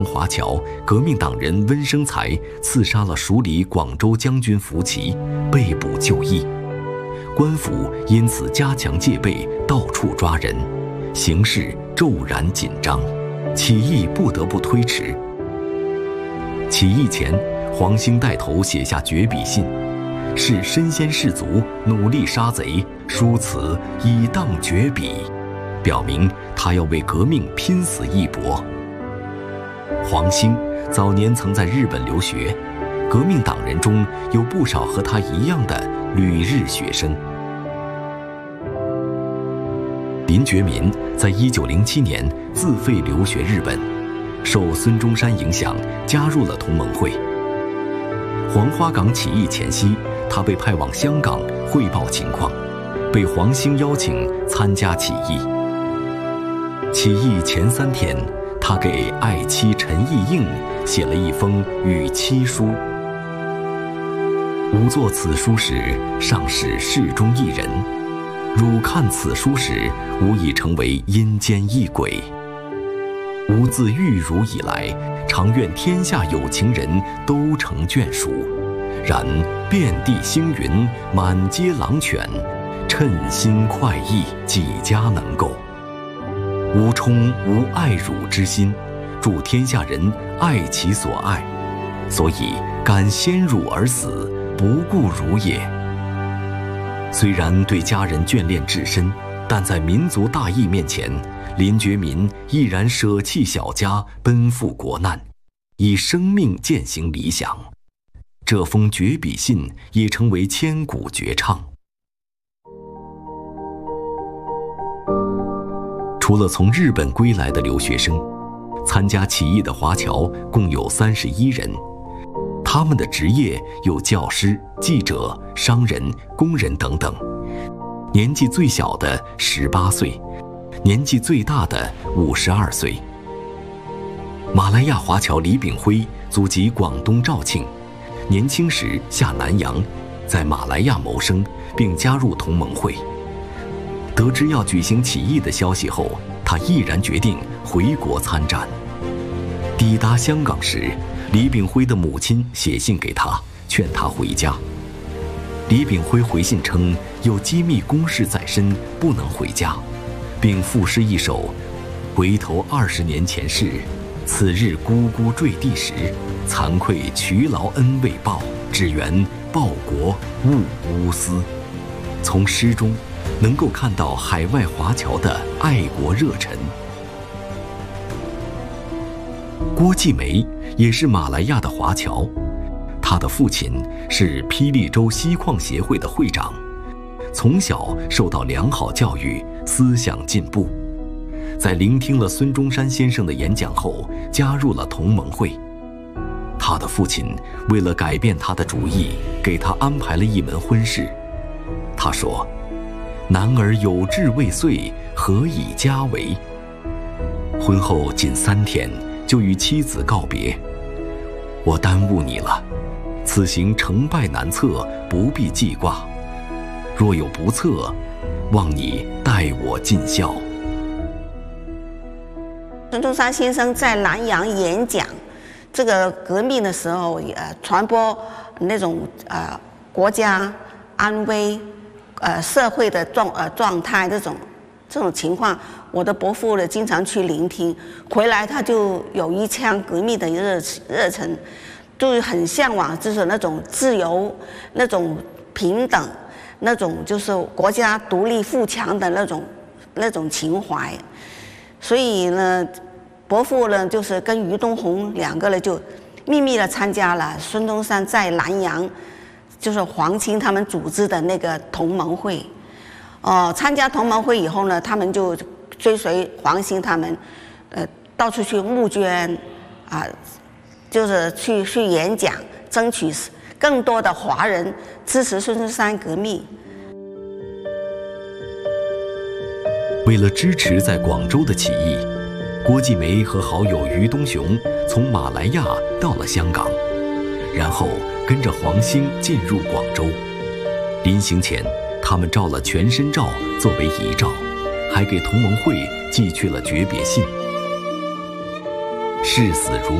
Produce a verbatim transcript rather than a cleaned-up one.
华侨革命党人温生财刺杀了署理广州将军福奇，被捕就义。官府因此加强戒备，到处抓人，形势骤然紧张，起义不得不推迟。起义前，黄兴带头写下绝笔信，是身先士卒，努力杀贼，书词以当绝笔，表明他要为革命拼死一搏。黄兴早年曾在日本留学，革命党人中有不少和他一样的旅日学生。林觉民在一九零七年自费留学日本，受孙中山影响，加入了同盟会。黄花岗起义前夕，他被派往香港汇报情况，被黄兴邀请参加起义。起义前三天，他给爱妻陈义应写了一封与妻书。吾作此书时，尚是世中一人。汝看此书时，吾已成为阴间一鬼。吾自遇汝以来，常愿天下有情人都成眷属，然遍地星云，满街狼犬，称心快意，几家能够？吾充无爱汝之心，祝天下人爱其所爱，所以敢先汝而死，不顾汝也。虽然对家人眷恋至深，但在民族大义面前，林觉民毅然舍弃小家，奔赴国难，以生命践行理想。这封绝笔信也成为千古绝唱。除了从日本归来的留学生，参加起义的华侨共有三十一人。他们的职业有教师、记者、商人、工人等等。年纪最小的十八岁，年纪最大的五十二岁。马来亚华侨李炳辉祖籍广东肇庆，年轻时下南洋，在马来亚谋生，并加入同盟会。得知要举行起义的消息后，他毅然决定回国参战。抵达香港时，李炳辉的母亲写信给他，劝他回家。李炳辉回信称有机密公事在身，不能回家，并赋诗一首：回头二十年前事，此日咕咕坠地时，惭愧劬劳恩未报，只缘报国勿乌私。从诗中能够看到海外华侨的爱国热忱。郭继梅也是马来亚的华侨，他的父亲是霹雳州锡矿协会的会长，从小受到良好教育，思想进步。在聆听了孙中山先生的演讲后，加入了同盟会。他的父亲为了改变他的主意，给他安排了一门婚事。他说：“男儿有志未遂，何以家为？”婚后仅三天，就与妻子告别：“我耽误你了，此行成败难测，不必记挂。若有不测，望你代我尽孝。” 孙中山先生在南洋演讲这个革命的时候，呃，传播那种呃国家安危、呃社会的状呃状态这种这种情况，我的伯父呢经常去聆听，回来他就有一腔革命的热热忱，就是很向往，就是那种自由、那种平等、那种就是国家独立富强的那种那种情怀。所以呢，伯父呢就是跟俞东洪两个人就秘密的参加了孙中山在南洋，就是黄兴他们组织的那个同盟会。哦，参加同盟会以后呢，他们就追随黄兴他们，呃，到处去募捐，啊，就是去去演讲，争取更多的华人支持孙中山革命。 为了支持在广州的起义，郭继梅和好友俞东雄从马来亚到了香港，然后跟着黄兴进入广州。临行前，他们照了全身照作为遗照，还给同盟会寄去了诀别信。 视死如